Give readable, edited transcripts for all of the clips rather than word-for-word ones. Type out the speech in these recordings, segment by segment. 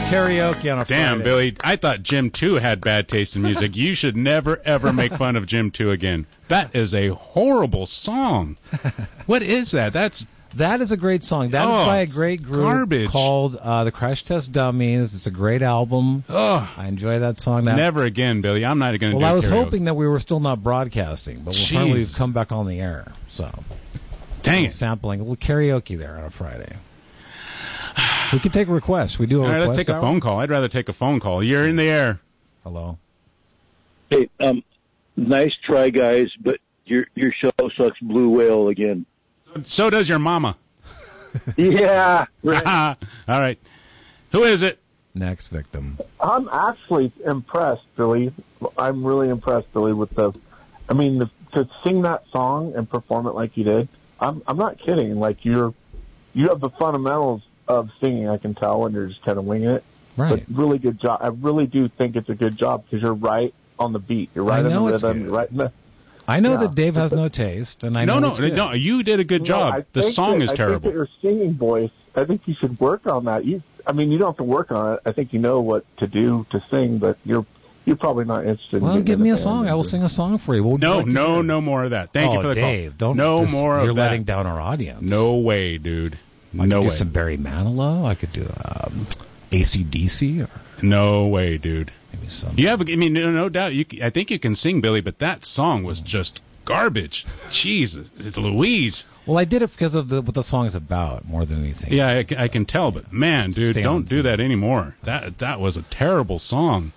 Karaoke on a Damn, Friday. Billy, I thought Jim 2 had bad taste in music. You should never, ever make fun of Jim 2 again. That is a horrible song. What is that? That is a great song. That is by a great group called the Crash Test Dummies. It's a great album. I enjoy that song. Never again, Billy. I'm not going to do Well, I was karaoke. hoping that we were still not broadcasting, but we'll finally come back on the air. So, dang it. Sampling. We'll karaoke there on a Friday. We can take requests. We do a All right, request let's take a phone call. I'd rather take a phone call. You're in the air. Hello. Hey, nice try, guys, but your show sucks blue whale again. So does your mama. Yeah. Right. All right. Who is it? Next victim. I'm actually impressed, Billy. I'm really impressed, Billy, with to sing that song and perform it like you did. I'm not kidding. Like you have the fundamentals of singing, I can tell, and you're just kind of winging it. Right. But really good job. I really do think it's a good job because you're right on the beat. You're right on the rhythm. You're right in the... I know that Dave has no taste, and I know No, you did a good job. The song is terrible. I think that your singing voice, I think you should work on that. You don't have to work on it. I think you know what to do to sing, but you're probably not interested. Well, give me a song. I will sing a song for you. No more of that. Thank you for the Dave, call. Don't. More of that. You're letting down our audience. No way, dude. I could do some Barry Manilow. I could do AC/DC. No way, dude. Maybe some. You have, no doubt. I think you can sing, Billy, but that song was just garbage. Jesus, Louise. Well, I did it because of what the song is about more than anything. Yeah, I can tell, but man, dude, don't do that anymore. That was a terrible song.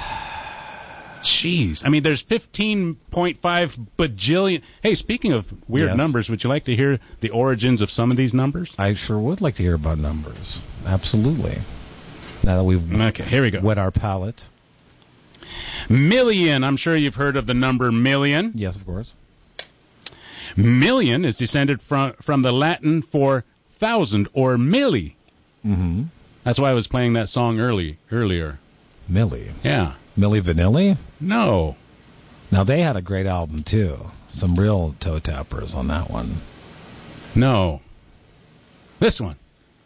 Jeez. I mean, there's 15.5 bajillion. Hey, speaking of weird numbers, would you like to hear the origins of some of these numbers? I sure would like to hear about numbers. Absolutely. Now that we've here we go. Wet our palate. Million. I'm sure you've heard of the number million. Yes, of course. Million is descended from the Latin for thousand or milli. Mm-hmm. That's why I was playing that song earlier. Milli. Yeah. Milli Vanilli? No. Now, they had a great album, too. Some real toe tappers on that one. No. This one.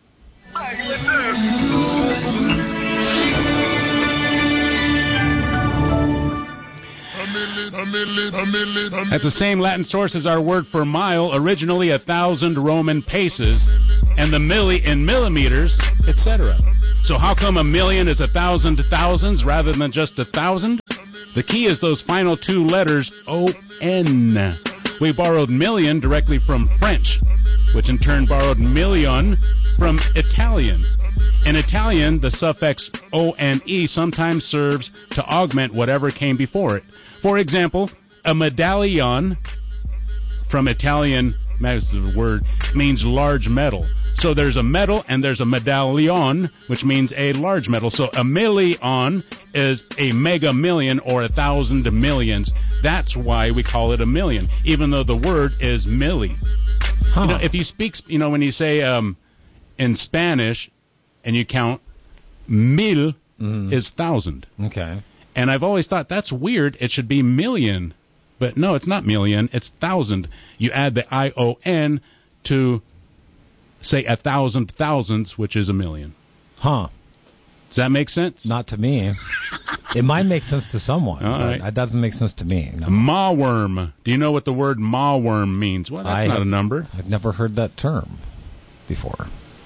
That's the same Latin source as our word for mile, originally 1,000 Roman paces, and the milli in millimeters, etc. So how come a million is 1,000 thousands rather than just 1,000? The key is those final two letters, O-N. We borrowed million directly from French, which in turn borrowed million from Italian. In Italian, the suffix O-N-E sometimes serves to augment whatever came before it. For example, a medallion, from Italian, that's the word, means large metal. So there's a metal and there's a medallion, which means a large metal. So a million is a mega million or 1,000 millions. That's why we call it a million, even though the word is milli. Huh. If you speak, when you say in Spanish and you count, mil is 1,000. Okay. And I've always thought that's weird. It should be million. But no, it's not million. It's 1,000. You add the I-O-N to say 1,000 thousands, which is a million. Huh. Does that make sense? Not to me. It might make sense to someone. All right. That doesn't make sense to me. No. Mawworm. Do you know what the word mawworm means? Well, that's not a number. I've never heard that term before.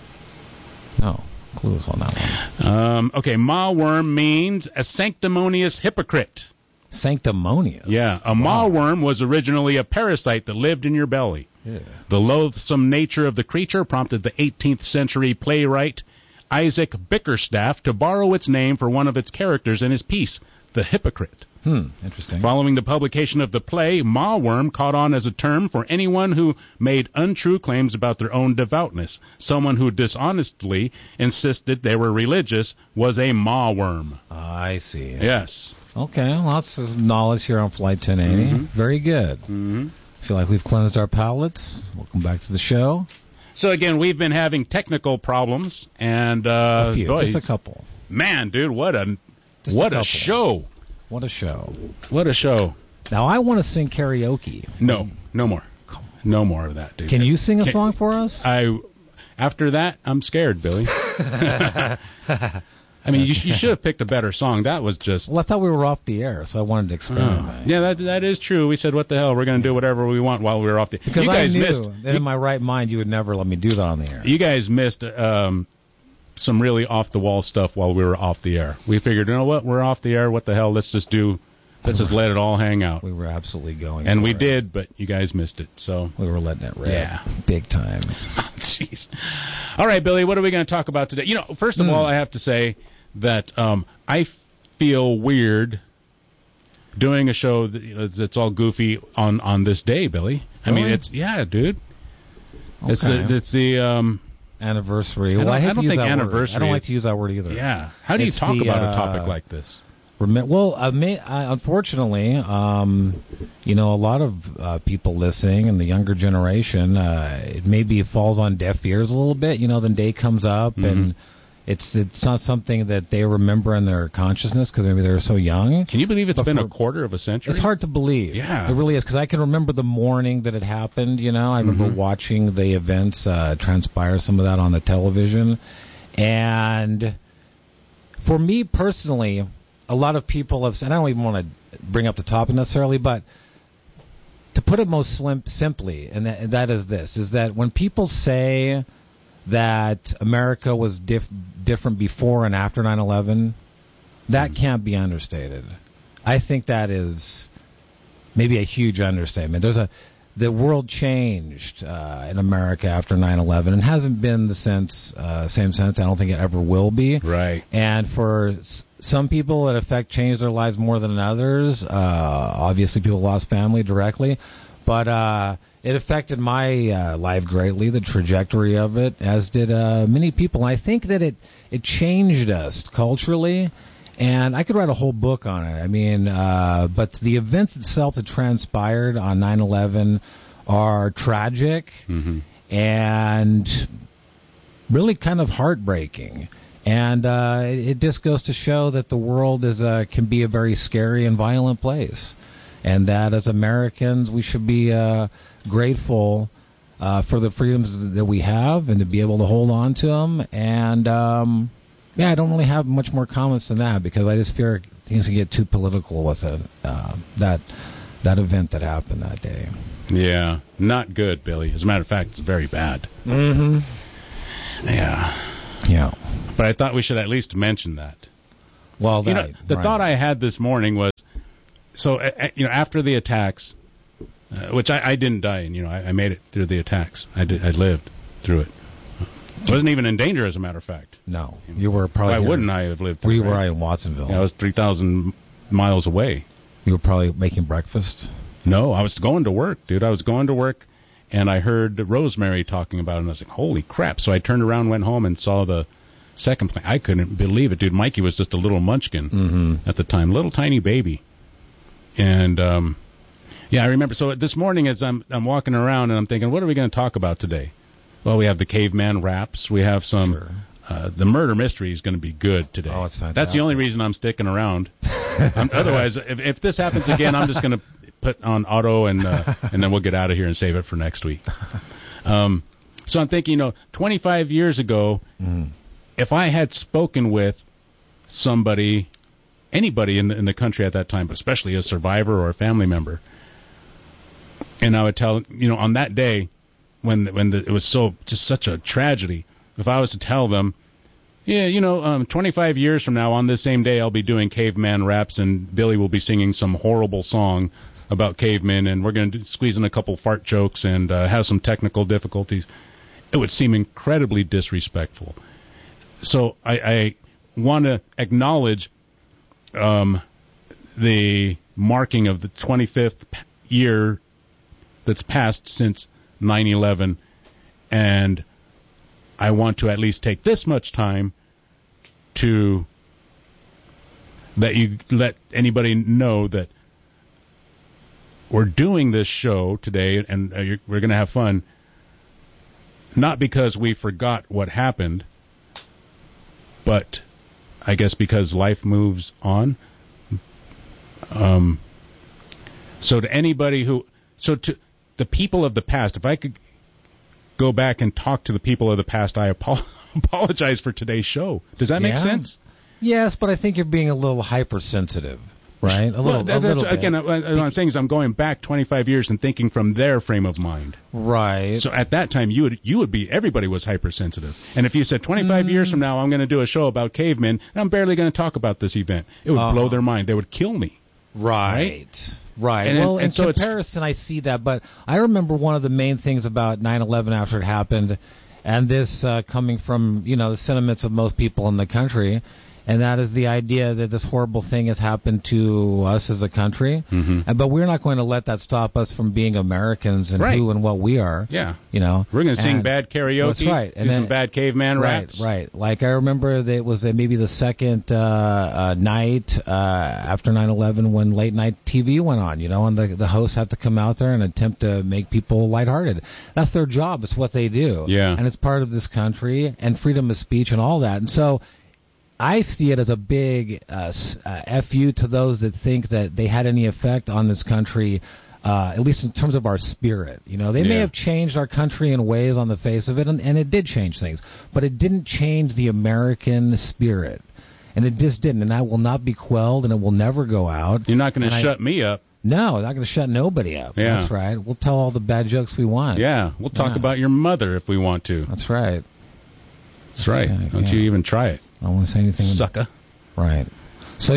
No. Clues on that one. Okay, mawworm means a sanctimonious hypocrite. Sanctimonious? Yeah. A mawworm was originally a parasite that lived in your belly. Yeah. The loathsome nature of the creature prompted the 18th century playwright Isaac Bickerstaff to borrow its name for one of its characters in his piece, The Hypocrite. Interesting. Following the publication of the play, mawworm caught on as a term for anyone who made untrue claims about their own devoutness. Someone who dishonestly insisted they were religious was a mawworm. I see. Yes. Okay, lots of knowledge here on Flight 1080. Mm-hmm. Very good. Mm-hmm. I feel like we've cleansed our palates. Welcome back to the show. So, again, we've been having technical problems. And a few, just a couple. Man, dude, what a show. What a show. What a show. Now, I want to sing karaoke. No more. No more of that, dude. Can you sing a song for us? After that, I'm scared, Billy. I mean, you should have picked a better song. That was just... Well, I thought we were off the air, so I wanted to experiment. Yeah, that is true. We said, what the hell, we're going to do whatever we want while we were off the air. Because I knew that in my right mind you would never let me do that on the air. You guys missed some really off-the-wall stuff while we were off the air. We figured, you know what, we're off the air, what the hell, let's just let it all hang out. We were absolutely going. And we did, but you guys missed it, so... We were letting it rip. Yeah. Big time. Jeez. All right, Billy, what are we going to talk about today? You know, first of all, I have to say that I feel weird doing a show that's all goofy on this day, Billy. I mean, it's... Yeah, dude. Okay. It's the... Anniversary. I don't think anniversary. I don't like to use that word either. Yeah. How do you talk about a topic like this? Well, unfortunately, you know, a lot of people listening and the younger generation, it maybe falls on deaf ears a little bit. You know, the day comes up and it's not something that they remember in their consciousness because maybe they're so young. Can you believe it's been a quarter of a century? It's hard to believe. Yeah. It really is, because I can remember the morning that it happened, you know. I remember watching the events transpire, some of that on the television. And for me personally, a lot of people have said, I don't even want to bring up the topic necessarily, but to put it most simply, and that is this, is that when people say that America was different before and after 9/11, that can't be understated. I think that is maybe a huge understatement. The world changed in America after 9/11 and hasn't been the same sense. I don't think it ever will be. Right. And for some people, it changed their lives more than others. Obviously, people lost family directly. But it affected my life greatly, the trajectory of it, as did many people. And I think that it changed us culturally, and I could write a whole book on it. I mean, but the events itself that transpired on 9/11 are tragic and really kind of heartbreaking. And it just goes to show that the world can be a very scary and violent place. And that as Americans, we should be grateful for the freedoms that we have and to be able to hold on to them. And, I don't really have much more comments than that because I just fear things can get too political with it, that event that happened that day. Yeah, not good, Billy. As a matter of fact, it's very bad. Yeah. But I thought we should at least mention that. Well, the thought I had this morning was, so, after the attacks, which I didn't die in, I made it through the attacks. I lived through it. I wasn't even in danger, as a matter of fact. No. You were probably... Why wouldn't I have lived through it? Were you right in Watsonville? Yeah, I was 3,000 miles away. You were probably making breakfast? No, I was going to work, dude. I was going to work, and I heard Rosemary talking about it, and I was like, holy crap. So I turned around, went home, and saw the second plane. I couldn't believe it, dude. Mikey was just a little munchkin at the time, little tiny baby. And, I remember. So this morning as I'm walking around and I'm thinking, what are we going to talk about today? Well, we have the caveman raps. We have some, the murder mystery is going to be good today. Oh, it's fantastic. That's the only reason I'm sticking around. Otherwise, if this happens again, I'm just going to put on auto and then we'll get out of here and save it for next week. So I'm thinking, 25 years ago, if I had spoken with anybody in the country at that time, but especially a survivor or a family member, and I would tell, on that day when it was such a tragedy, if I was to tell them, 25 years from now on this same day I'll be doing caveman raps and Billy will be singing some horrible song about cavemen and we're going to squeeze in a couple fart jokes and have some technical difficulties, it would seem incredibly disrespectful. So I want to acknowledge the marking of the 25th year that's passed since 9/11, and I want to at least take this much time to let anybody know that we're doing this show today and we're going to have fun, not because we forgot what happened, but I guess because life moves on. So to the people of the past, if I could go back and talk to the people of the past, I apologize for today's show. Does that make sense? Yes, but I think you're being a little hypersensitive, right? A little bit. Again, what I'm saying is I'm going back 25 years and thinking from their frame of mind. Right. So at that time, you would be, everybody was hypersensitive. And if you said 25 years from now, I'm going to do a show about cavemen, and I'm barely going to talk about this event, it would blow their mind. They would kill me. Right. And, well, and in so comparison, I see that, but I remember one of the main things about 9/11 after it happened, and this coming from the sentiments of most people in the country, and that is the idea that this horrible thing has happened to us as a country, but we're not going to let that stop us from being Americans and who and what we are. Yeah. We're going to sing bad karaoke, that's right. do some bad caveman raps. Right. Like I remember that it was maybe the second night after 9/11 when late night TV went on, and the hosts have to come out there and attempt to make people lighthearted. That's their job. It's what they do. Yeah. And it's part of this country and freedom of speech and all that. And so I see it as a big FU to those that think that they had any effect on this country, at least in terms of our spirit. They may have changed our country in ways on the face of it, and it did change things, but it didn't change the American spirit. And it just didn't, and that will not be quelled, and it will never go out. You're not going to shut me up. No, not going to shut nobody up. Yeah. That's right. We'll tell all the bad jokes we want. Yeah, we'll talk about your mother if we want to. That's right. That's right. Don't you even try it. I don't want to say anything. Sucker. Right. So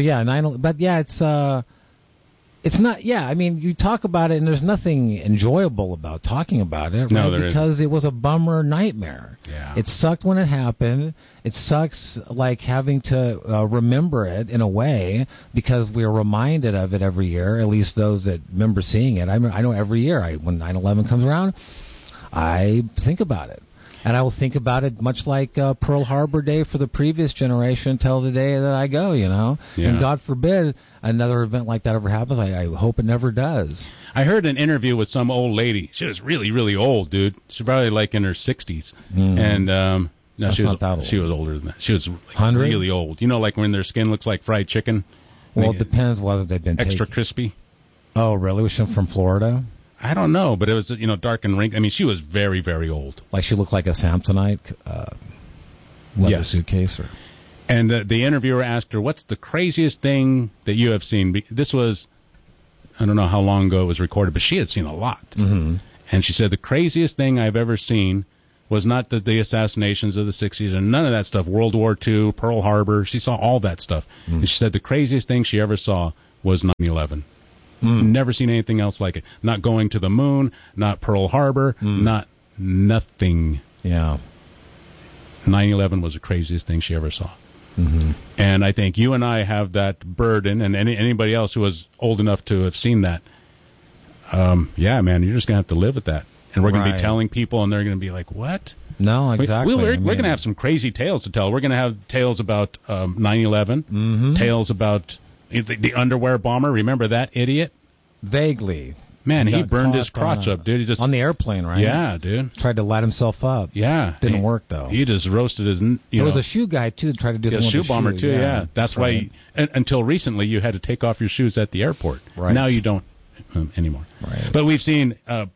it's not. Yeah, I mean, you talk about it, and there's nothing enjoyable about talking about it, right? No, there because it was a bummer nightmare. Yeah. It sucked when it happened. It sucks like having to remember it in a way because we're reminded of it every year. At least those that remember seeing it. I know every year when 9/11 comes around, I think about it. And I will think about it much like Pearl Harbor Day for the previous generation until the day that I go, Yeah. And God forbid another event like that ever happens. I hope it never does. I heard an interview with some old lady. She was really, really old, dude. She's probably like in her 60s. And no, she was older than that. She was really old. Like when their skin looks like fried chicken. Well, it depends whether they've been extra crispy. Oh, really? Was she from Florida? I don't know, but it was, dark and wrinkled. I mean, she was very, very old. Like she looked like a Samsonite leather suitcase? And the interviewer asked her, what's the craziest thing that you have seen? This was, I don't know how long ago it was recorded, but she had seen a lot. Mm-hmm. And she said, the craziest thing I've ever seen was not the assassinations of the 60s and none of that stuff, World War II, Pearl Harbor. She saw all that stuff. And she said the craziest thing she ever saw was 9/11. Never seen anything else like it. Not going to the moon, not Pearl Harbor, not nothing. Yeah. 9/11 was the craziest thing she ever saw. Mm-hmm. And I think you and I have that burden, and anybody else who was old enough to have seen that, yeah, man, you're just going to have to live with that. And we're going to be telling people, and they're going to be like, what? No, exactly. We're going to have some crazy tales to tell. We're going to have tales about 9/11, tales about the underwear bomber. Remember that idiot? Vaguely. Man, he burned his crotch up, dude. He just on the airplane, right? Yeah, dude. Tried to light himself up. Yeah. Didn't work, though. He just roasted his, There was a shoe guy, too, that tried to do the shoe bomber, too, yeah. That's why, until recently, you had to take off your shoes at the airport. Right. Now you don't anymore. Right. But we've seen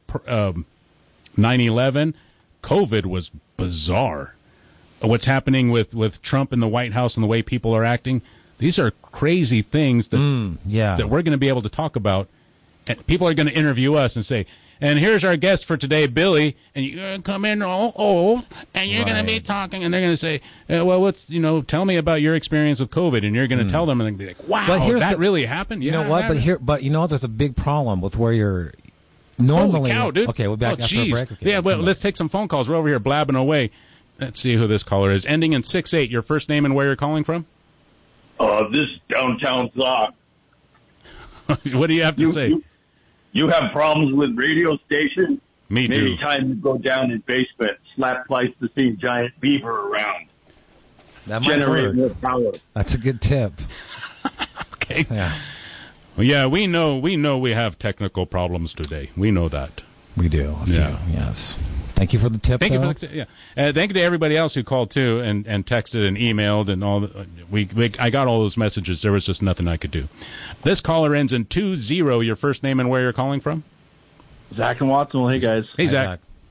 9/11. COVID was bizarre. What's happening with Trump in the White House and the way people are acting, these are crazy things that we're going to be able to talk about. And people are going to interview us and say, and here's our guest for today, Billy, and you're going to come in all old, and you're going to be talking, and they're going to say, well, tell me about your experience with COVID, and you're going to tell them, and they're going to be like, wow, that really happened? You know what? But there's a big problem with where you're normally. Holy cow, dude. Okay, we'll be back after the break. Okay, yeah, well, let's take some phone calls. We're over here blabbing away. Let's see who this caller is. Ending in 6-8, your first name and where you're calling from? This is Downtown Sock. What do you have to say? You have problems with radio stations? Me too. Maybe time to go down in basement, slap Pleistocene giant beaver around. That might generate more power. That's a good tip. Okay. Yeah. Well, yeah, we know we have technical problems today. We know that. We do. Yes. Thank you for the tip. Thank you for the tip. Yeah. Thank you to everybody else who called too and texted and emailed and all. I got all those messages. There was just nothing I could do. This caller ends in 20. Your first name and where you're calling from? Zach and Watsonville. Hey guys. Hey Zach.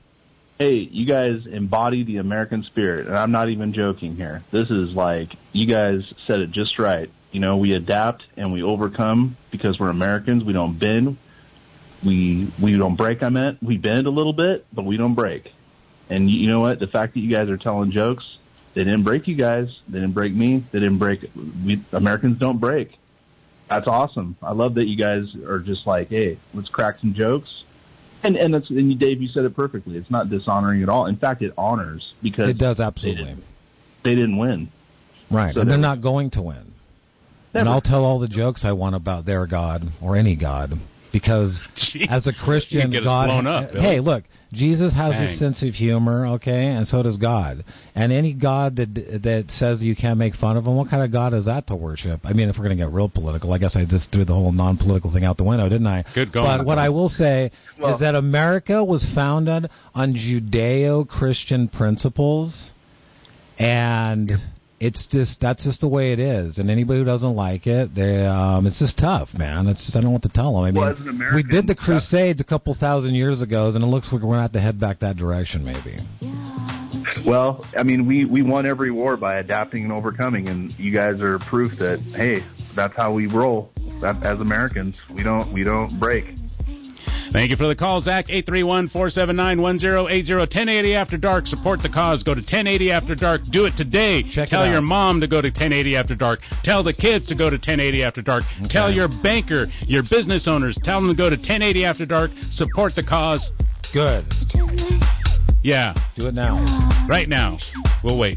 hey, you guys embody the American spirit, and I'm not even joking here. This is like, you guys said it just right. You know, we adapt and we overcome because we're Americans. We don't bend. We don't break, we bend a little bit, but we don't break. And you know what? The fact that you guys are telling jokes, they didn't break you guys. They didn't break me. They didn't break. Americans don't break. That's awesome. I love that you guys are just like, hey, let's crack some jokes. And Dave, you said it perfectly. It's not dishonoring at all. In fact, it honors, because it does, absolutely. They didn't win. Right, so and they're not going to win. Never. And I'll tell all the jokes I want about their God or any God, because as a Christian, God. Hey, look, Jesus has a sense of humor, okay, and so does God. And any God that says you can't make fun of him, what kind of God is that to worship? I mean, if we're going to get real political, I guess I just threw the whole non-political thing out the window, didn't I? Good going. But what I will say is that America was founded on Judeo-Christian principles, and it's that's just the way it is. And anybody who doesn't like it, it's just tough, man. It's just, I don't know what to tell them. I mean, we did the Crusades a couple thousand years ago, and it looks like we're going to have to head back that direction, maybe. Well, I mean, we won every war by adapting and overcoming, and you guys are proof that, hey, that's how we roll. That, as Americans, we don't break. Thank you for the call, Zach. 831-479-1080. 1080 After Dark. Support the cause. Go to 1080 After Dark. Do it today. Tell your mom to go to 1080 After Dark. Tell the kids to go to 1080 After Dark. Okay. Tell your banker, your business owners, tell them to go to 1080 After Dark. Support the cause. Good. Yeah. Do it now. Right now. We'll wait.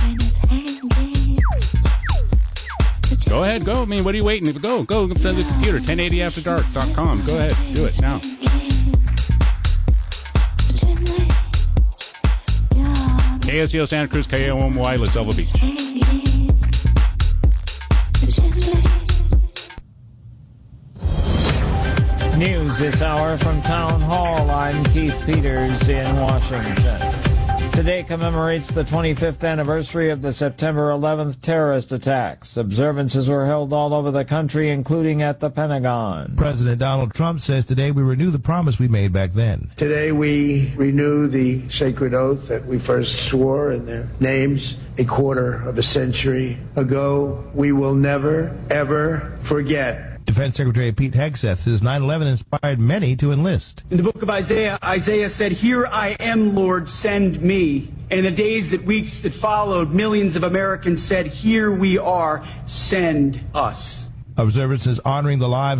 Go ahead, go. I mean, what are you waiting? Go to the computer, 1080afterdark.com. Go ahead, do it now. KSCO Santa Cruz, KOMY, La Selva Beach. News this hour from Town Hall. I'm Keith Peters in Washington. Today commemorates the 25th anniversary of the September 11th terrorist attacks. Observances were held all over the country, including at the Pentagon. President Donald Trump says today we renew the promise we made back then. Today we renew the sacred oath that we first swore in their names a quarter of a century ago. We will never, ever forget. Defense Secretary Pete Hegseth says 9/11 inspired many to enlist. In the book of Isaiah, Isaiah said, "Here I am, Lord, send me." And in the days that weeks that followed, millions of Americans said, "Here we are, send us." Observances honoring the lives